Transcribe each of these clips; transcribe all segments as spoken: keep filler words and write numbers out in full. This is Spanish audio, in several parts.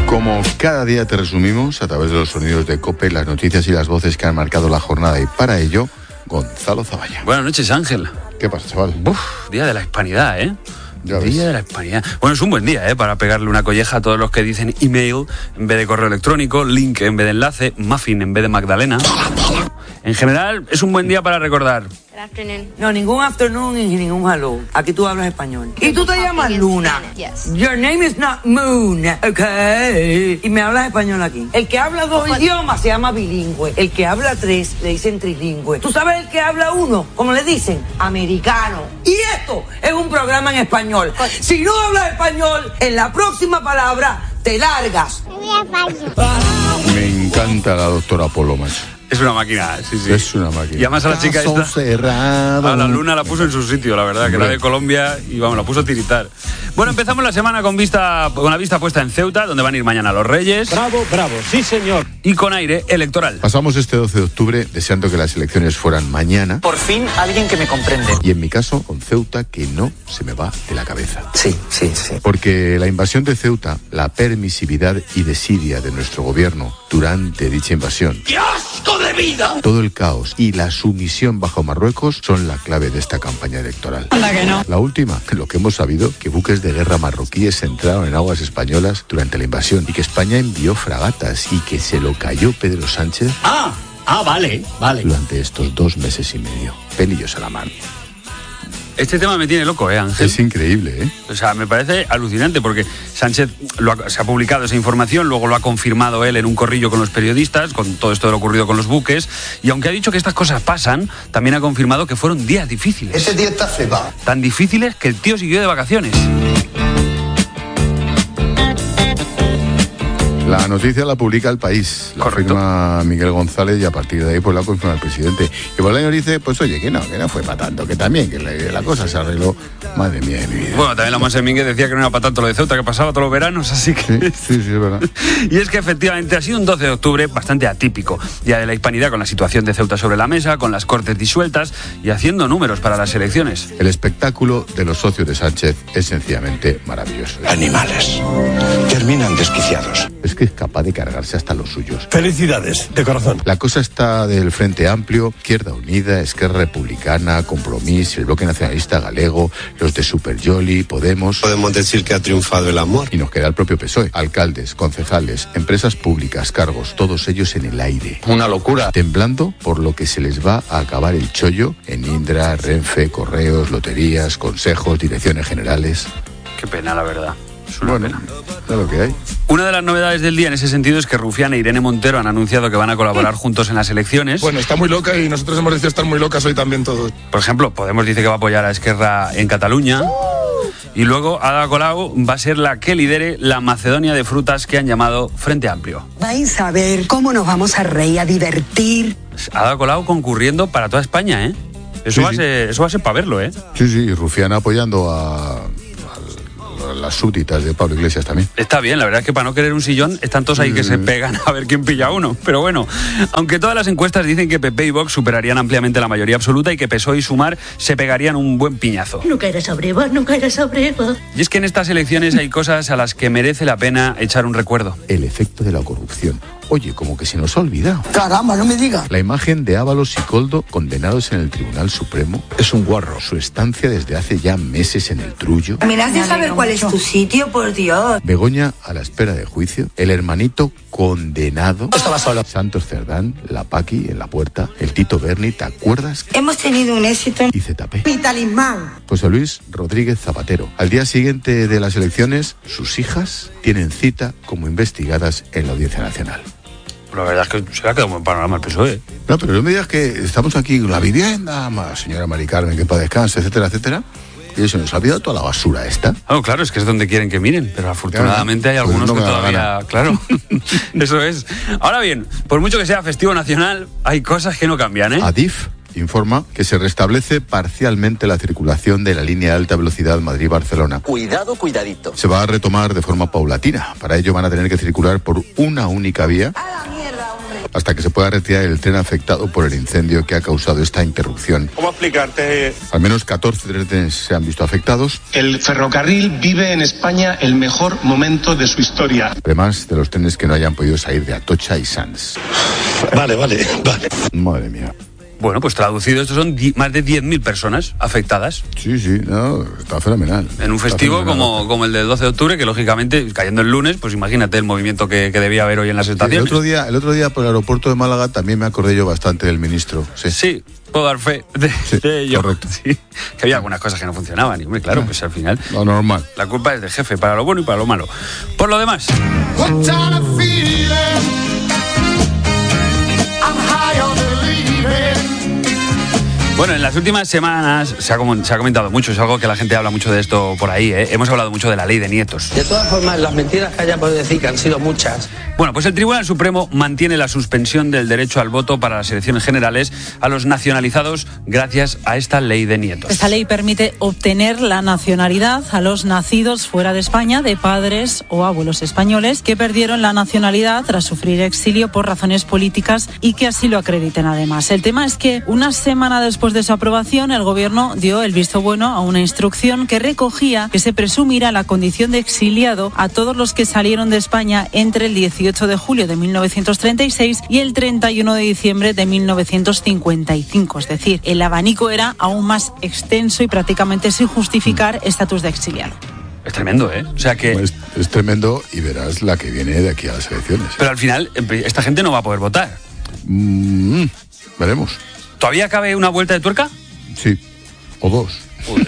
Como cada día te resumimos a través de los sonidos de COPE, las noticias y las voces que han marcado la jornada, y para ello, Gonzalo Zavalla. Buenas noches, Ángel. ¿Qué pasa, chaval? Uf, día de la hispanidad, ¿eh? Ya Día ves. de la hispanidad. Bueno, es un buen día, ¿eh? Para pegarle una colleja a todos los que dicen email en vez de correo electrónico, link en vez de enlace, muffin en vez de Magdalena. En general, es un buen día para recordar. Good afternoon. No, ningún afternoon ni ningún hello. Aquí tú hablas español. Y tú te llamas Luna. Yes. Your name is not Moon, okay. Y me hablas español aquí. El que habla dos idiomas se llama bilingüe. El que habla tres le dicen trilingüe. ¿Tú sabes el que habla uno? ¿Cómo le dicen? Americano. Y esto es un programa en español. Si no hablas español, en la próxima palabra te largas. Me encanta la doctora Polo, macho. Es una máquina, sí, sí. Es una máquina. Y además a la chica Caso esta, cerrado. a la Luna la puso en su sitio, la verdad, que Hombre. era de Colombia y vamos, la puso a tiritar. Bueno, empezamos la semana con vista con la vista puesta en Ceuta, donde van a ir mañana los Reyes. Bravo, bravo, sí señor. Y con aire electoral. Pasamos este doce de octubre deseando que las elecciones fueran mañana. Por fin alguien que me comprende. Y en mi caso, con Ceuta, que no se me va de la cabeza. Sí, sí, sí. Porque la invasión de Ceuta, la permisividad y desidia de nuestro gobierno durante dicha invasión, ¡Qué asco de vida! todo el caos y la sumisión bajo Marruecos son la clave de esta campaña electoral. Anda que no. La última, lo que hemos sabido, que buques de guerra marroquíes entraron en aguas españolas durante la invasión y que España envió fragatas y que se lo cayó Pedro Sánchez Ah, ah, vale, vale. durante estos dos meses y medio. Pelillos a la mano. Este tema me tiene loco, ¿eh, Ángel? Es increíble, ¿eh? O sea, me parece alucinante porque Sánchez lo ha, se ha publicado esa información, luego lo ha confirmado él en un corrillo con los periodistas, con todo esto de lo ocurrido con los buques, y aunque ha dicho que estas cosas pasan, también ha confirmado que fueron días difíciles. Ese día está cebado. Tan difíciles que el tío siguió de vacaciones. La noticia la publica El País, la Correcto. firma Miguel González y a partir de ahí pues la confirma el presidente. Y Bolaños dice, pues oye, que no, que no fue para tanto, que también, que la, la cosa se arregló. Madre mía de mi vida. Bueno, también la Monse Mínguez decía que no era para tanto lo de Ceuta, que pasaba todos los veranos, así que... Sí, sí, sí, es verdad. Y es que efectivamente ha sido un doce de octubre bastante atípico, día de la hispanidad con la situación de Ceuta sobre la mesa, con las Cortes disueltas y haciendo números para las elecciones. El espectáculo de los socios de Sánchez es sencillamente maravilloso. Animales. Terminan desquiciados. Es que es capaz de cargarse hasta los suyos. Felicidades, de corazón. La cosa está del Frente Amplio, Izquierda Unida, Esquerra Republicana, Compromís, el Bloque Nacionalista Galego, los de Superjolly, Podemos... Podemos decir que ha triunfado el amor. Y nos queda el propio P S O E. Alcaldes, concejales, empresas públicas, cargos, todos ellos en el aire. Una locura. Temblando por lo que se les va a acabar el chollo en Indra, Renfe, Correos, Loterías, consejos, direcciones generales. Qué pena, la verdad. Es una Bueno, pena. es lo que hay. Una de las novedades del día en ese sentido es que Rufián e Irene Montero han anunciado que van a colaborar juntos en las elecciones. Bueno, está muy loca y nosotros hemos decidido estar muy locas hoy también todos. Por ejemplo, Podemos dice que va a apoyar a Esquerra en Cataluña. Y luego Ada Colau va a ser la que lidere la Macedonia de frutas que han llamado Frente Amplio. Vais a ver cómo nos vamos a reír, a divertir. Ada Colau concurriendo para toda España, ¿eh? Eso, Sí, va, sí. A ser, eso va a ser para verlo, ¿eh? Sí, sí, y Rufián apoyando a, a las súbditas de Pablo Iglesias también. Está bien, la verdad es que para no querer un sillón están todos ahí que se pegan a ver quién pilla uno. Pero bueno, aunque todas las encuestas dicen que P P y Vox superarían ampliamente la mayoría absoluta y que P S O E y Sumar se pegarían un buen piñazo. No caerás sobre Eva, no caerás sobre Eva. Y es que en estas elecciones hay cosas a las que merece la pena echar un recuerdo. El efecto de la corrupción. Oye, como que se nos ha olvidado. Caramba, no me digas. La imagen de Ábalos y Coldo condenados en el Tribunal Supremo es un guarro. Su estancia desde hace ya meses en el Trullo. Me das de saber cuál es tu sitio, por Dios. Begoña a la espera de juicio. El hermanito condenado. Estaba solo. Santos Cerdán, la Paqui en la puerta. El Tito Berni, ¿te acuerdas? Hemos tenido un éxito. Y Z P. Mi talismán. José Luis Rodríguez Zapatero. Al día siguiente de las elecciones, sus hijas tienen cita como investigadas en la Audiencia Nacional. La verdad es que se ha quedado un buen panorama el P S O E. No, pero no me digas que estamos aquí con la vivienda, ma, señora Mari Carmen, que para descanse, etcétera, etcétera. Y se nos ha olvidado toda la basura esta. Oh, claro, es que es donde quieren que miren, pero afortunadamente hay Claro, algunos pues no que me da todavía... gana. Claro, eso es. Ahora bien, por mucho que sea festivo nacional, hay cosas que no cambian, ¿eh? Adif informa que se restablece parcialmente la circulación de la línea de alta velocidad Madrid-Barcelona. Cuidado, cuidadito. Se va a retomar de forma paulatina. Para ello van a tener que circular por una única vía hasta que se pueda retirar el tren afectado por el incendio que ha causado esta interrupción. ¿Cómo explicarte? Al menos catorce trenes se han visto afectados. El ferrocarril vive en España el mejor momento de su historia. Además de los trenes que no hayan podido salir de Atocha y Sants. Vale, vale, vale. Madre mía. Bueno, pues traducido, estos son di- más de diez mil personas afectadas. Sí, sí, no, está fenomenal. En un festivo como, como el del doce de octubre, que lógicamente, cayendo el lunes, pues imagínate el movimiento que, que debía haber hoy en las Sí, estaciones. el otro día, el otro día por el aeropuerto de Málaga también me acordé yo bastante del ministro. Sí, Sí, puedo dar fe de, Sí, de ello. correcto. Sí, que había algunas cosas que no funcionaban. Y, hombre, claro, pues al final lo normal. la culpa es del jefe, para lo bueno y para lo malo. Por lo demás, bueno, en las últimas semanas se ha, com- se ha comentado mucho, es algo que la gente habla mucho de esto por ahí, ¿eh? Hemos hablado mucho de la ley de nietos. De todas formas, las mentiras que haya podido decir, que han sido muchas. Bueno, pues el Tribunal Supremo mantiene la suspensión del derecho al voto para las elecciones generales a los nacionalizados gracias a esta ley de nietos. Esta ley permite obtener la nacionalidad a los nacidos fuera de España de padres o abuelos españoles que perdieron la nacionalidad tras sufrir exilio por razones políticas y que así lo acrediten además. El tema es que una semana después de su aprobación, el Gobierno dio el visto bueno a una instrucción que recogía que se presumirá la condición de exiliado a todos los que salieron de España entre el dieciocho de julio de mil novecientos treinta y seis y el treinta y uno de diciembre de mil novecientos cincuenta y cinco. Es decir, el abanico era aún más extenso y prácticamente sin justificar estatus de exiliado. Es tremendo, ¿eh? O sea que... Es, es tremendo y verás la que viene de aquí a las elecciones. Pero al final, esta gente no va a poder votar. Mm, veremos. ¿Todavía cabe una vuelta de tuerca? Sí, o dos.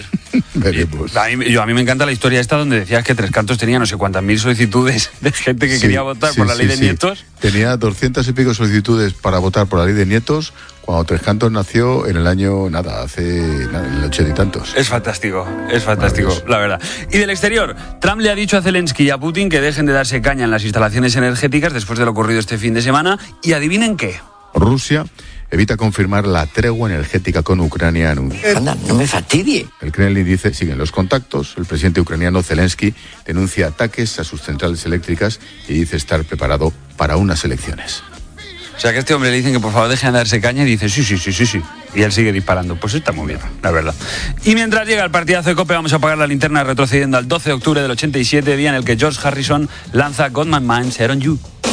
Veremos. A mí, yo, a mí me encanta la historia esta donde decías que Tres Cantos tenía no sé cuántas mil solicitudes de gente que Sí, quería votar sí, por la ley sí, de sí. nietos. Tenía doscientas y pico solicitudes para votar por la ley de nietos cuando Tres Cantos nació en el año, nada, hace nada, en el ochenta y tantos. Es fantástico, es fantástico, la verdad. Y del exterior, Trump le ha dicho a Zelensky y a Putin que dejen de darse caña en las instalaciones energéticas después de lo ocurrido este fin de semana. Y adivinen qué. Rusia evita confirmar la tregua energética con Ucrania en un... Anda, no me fastidie. El Kremlin dice, siguen los contactos. El presidente ucraniano Zelensky denuncia ataques a sus centrales eléctricas y dice estar preparado para unas elecciones. O sea que a este hombre le dicen que por favor dejen de darse caña y dice sí, sí, sí, sí, sí. Y él sigue disparando. Pues está muy bien, la verdad. Y mientras llega el partidazo de COPE, vamos a apagar la linterna retrocediendo al doce de octubre del ochenta y siete, día en el que George Harrison lanza Got My Mind Set on You.